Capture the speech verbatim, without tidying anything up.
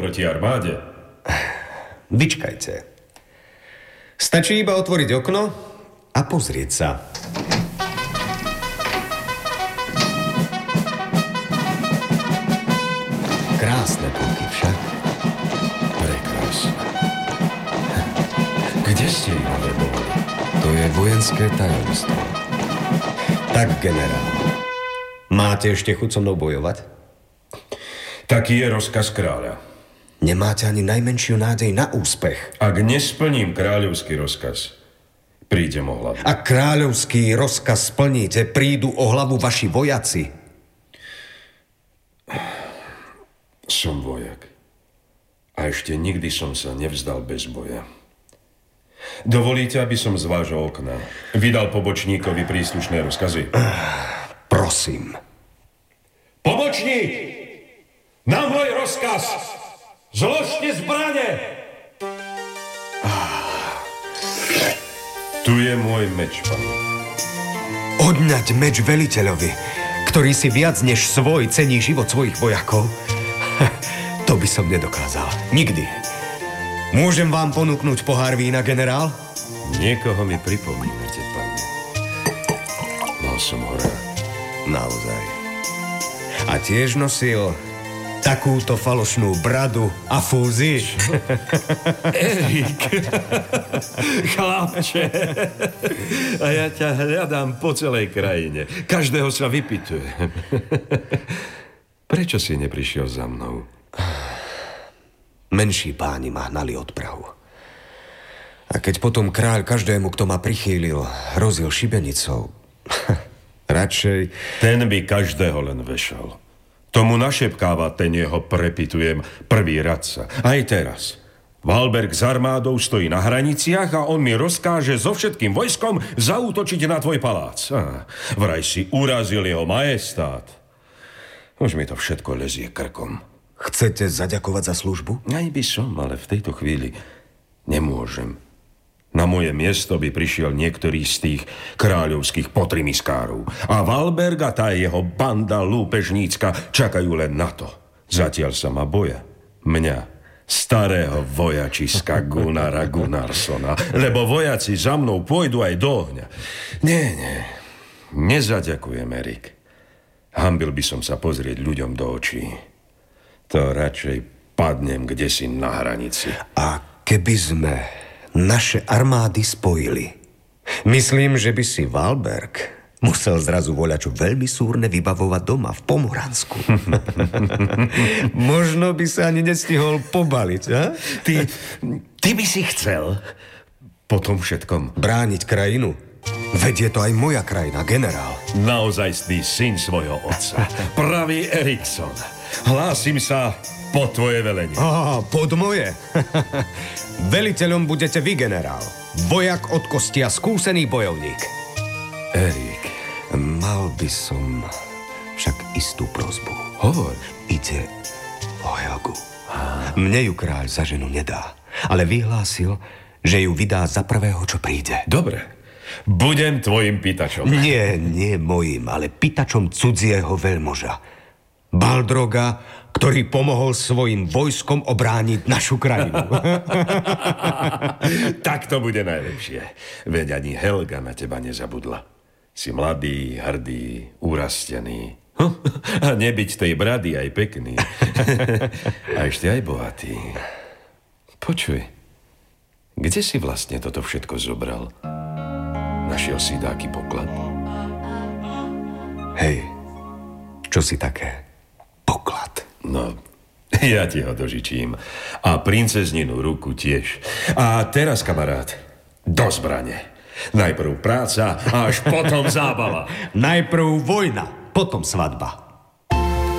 proti armáde. Vyčkajte. Stačí iba otvoriť okno a pozrieť sa. Krásne plky však. Prekrásne. Kde ste ich naverbovali? To je vojenské tajomstvo. Tak, generál. Máte ešte chuť so mnou bojovať? Taký je rozkaz kráľa. Nemáte ani najmenšiu nádej na úspech. Ak nesplním kráľovský rozkaz, prídem o hlavu. Ak kráľovský rozkaz splníte, prídu o hlavu vaši vojaci. Som vojak. A ešte nikdy som sa nevzdal bez boja. Dovolíte, aby som z vášho okna vydal pobočníkovi príslušné rozkazy? Prosím. Pobočník! Na môj rozkaz! Zložte zbrane! Tu je môj meč, pane. Odňať meč veliteľovi, ktorý si viac než svoj cení život svojich vojakov? To by som nedokázal. Nikdy. Môžem vám ponúknuť pohár vína, generál? Niekoho mi pripomínate, pane. Mal som ho rád. Naozaj. A tiež nosil takúto falošnú bradu a fúzy. Erik, chlapče, a ja ťa hľadám po celej krajine. Každého sa vypytujem. Prečo si neprišiel za mnou? Menší páni ma hnali od prahu. A keď potom kráľ každému, kto ma prichýlil, hrozil šibenicou, radšej... Ten by každého len vešal. Tomu našepkáva ten jeho, prepitujem, prvý radca. Aj teraz. Valberg s armádou stojí na hraniciach a on mi rozkáže so všetkým vojskom zaútočiť na tvoj palác. Ah, vraj si urazil jeho majestát. Už mi to všetko lezie krkom. Chcete zaďakovať za službu? Aj by som, ale v tejto chvíli nemôžem. Na moje miesto by prišiel niektorý z tých kráľovských potrimiskárov. A Valberg a tá jeho banda lúpežnícka čakajú len na to. Zatiaľ sa ma boja. Mňa, starého vojačiska Gunnara Gunnarssona. Lebo vojaci za mnou pôjdu aj do ohňa. Nie, nie. Nezaďakujem, Erik. Hanbil by som sa pozrieť ľuďom do očí. To radšej padnem kdesi na hranici. A keby sme naše armády spojili, myslím, že by si Valberg musel zrazu voľačo veľmi súrne vybavovať doma v Pomoransku. Možno by sa ani nestihol pobaliť, a? Ty, ty by si chcel po tom všetkom brániť krajinu? Veď je to aj moja krajina, generál. Naozajstný syn svojho otca. Pravý Erikson. Hlásim sa po tvoje velenie. Á, pod moje. Veliteľom budete vy, generál. Vojak od kostia, skúsený bojovník. Erik. Mal by som však istú prosbu. Hovor. Ide o Helgu. Mne ju kráľ za ženu nedá, ale vyhlásil, že ju vydá za prvého, čo príde. Dobre. Budem tvojim pýtačom. Nie, nie mojim, ale pýtačom cudzieho veľmoža. Baldroga, ktorý pomohol svojim vojskom obrániť našu krajinu. Tak to bude najlepšie. Veď ani Helga na teba nezabudla. Si mladý, hrdý, urastený. A nebyť tej brady aj pekný. A ešte aj bohatý. Počuj, kde si vlastne toto všetko zobral? Našiel si dáky poklad? Hej, čo si také? Poklad. No, ja ti ho dožičím. A princezninu ruku tiež. A teraz, kamarát, do zbrane. Najprv práca a až potom zábava. Najprv vojna, potom svadba.